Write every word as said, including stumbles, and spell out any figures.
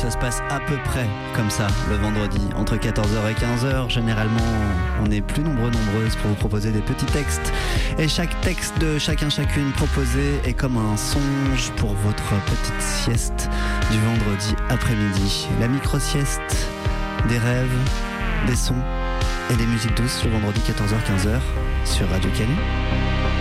ça se passe à peu près comme ça le vendredi entre quatorze heures et quinze heures. Généralement, on est plus nombreux, nombreuses pour vous proposer des petits textes. Et chaque texte de chacun, chacune proposé est comme un songe pour votre petite sieste du vendredi après-midi. La micro-sieste, des rêves, des sons et des musiques douces le vendredi quatorze heures quinze heures sur Radio Canu.